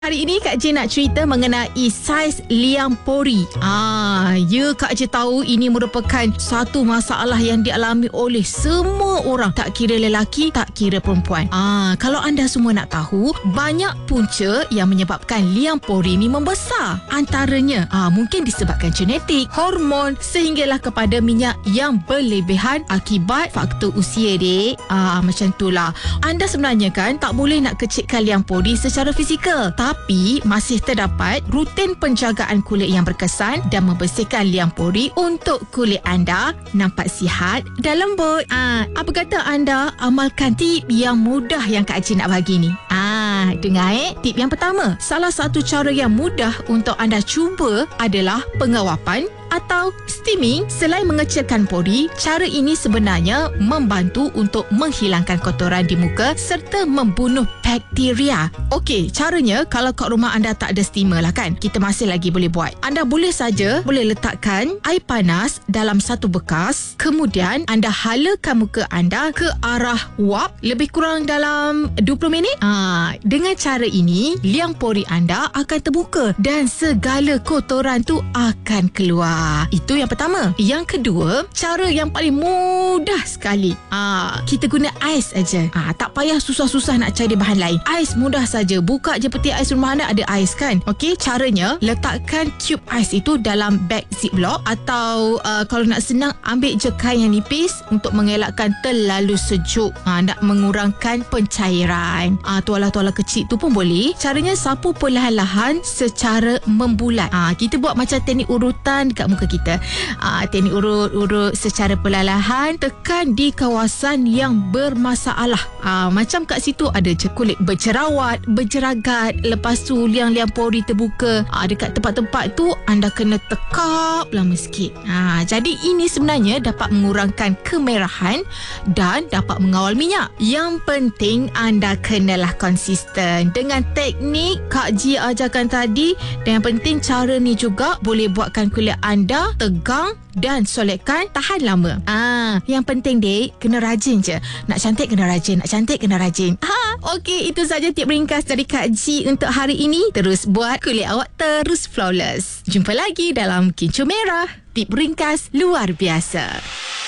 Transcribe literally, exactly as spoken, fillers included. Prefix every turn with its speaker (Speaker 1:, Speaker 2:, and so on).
Speaker 1: Hari ini Kak J nak cerita mengenai saiz liang pori. Ah, ya Kak J tahu ini merupakan satu masalah yang dialami oleh semua orang, tak kira lelaki, tak kira perempuan. Ah, kalau anda semua nak tahu, banyak punca yang menyebabkan liang pori ni membesar. Antaranya, ah mungkin disebabkan genetik, hormon sehinggalah kepada minyak yang berlebihan akibat faktor usia, dek. Ah, macam itulah. Anda sebenarnya kan tak boleh nak kecilkan liang pori secara fizikal, tapi masih terdapat rutin penjagaan kulit yang berkesan dan membersihkan liang pori untuk kulit anda nampak sihat dan lembut. Ah, apa kata anda amalkan tip yang mudah yang Kak Cik nak bagi ni? Ah, dengar eh. Tip yang pertama, salah satu cara yang mudah untuk anda cuba adalah pengawapan atau steaming. Selain mengecilkan pori, cara ini sebenarnya membantu untuk menghilangkan kotoran di muka serta membunuh bakteria. Okey, caranya kalau kat rumah anda tak ada steamer lah kan, kita masih lagi boleh buat. Anda boleh saja boleh letakkan air panas dalam satu bekas, kemudian anda halakan muka anda ke arah wap lebih kurang dalam dua puluh minit. Ah, dengan cara ini, liang pori anda akan terbuka dan segala kotoran tu akan keluar. Itu yang pertama. Yang kedua, cara yang paling mudah sekali. Ah, kita guna ais aja. Ah, tak payah susah-susah nak cari bahan lain. Ais mudah saja. Buka je peti ais rumah anda, ada ais kan? Okey, caranya letakkan cube ais itu dalam beg ziplock atau uh, kalau nak senang, ambil je kain yang nipis untuk mengelakkan terlalu sejuk. Ah, nak mengurangkan pencairan. Ah, tuala-tuala kecil tu pun boleh. Caranya sapu perlahan-lahan secara membulat. Ah, kita buat macam teknik urutan dekat muka kita. Aa, teknik urut-urut secara perlahan, tekan di kawasan yang bermasalah. Aa, macam kat situ ada je kulit bercerawat, berjeragat, lepas tu liang-liang pori terbuka. Aa, dekat tempat-tempat tu anda kena tekap lama sikit. Aa, jadi ini sebenarnya dapat mengurangkan kemerahan dan dapat mengawal minyak. Yang penting anda kenalah konsisten dengan teknik Kak Ji ajarkan tadi, dan yang penting cara ni juga boleh buatkan kulit anda tegang dan solekan tahan lama. Ah, yang penting dek, kena rajin je. Nak cantik kena rajin, nak cantik kena rajin. Ha, okey, itu saja tip ringkas dari Kak Ji untuk hari ini. Terus buat kulit awak terus flawless. Jumpa lagi dalam Kincur Merah. Tip ringkas luar biasa.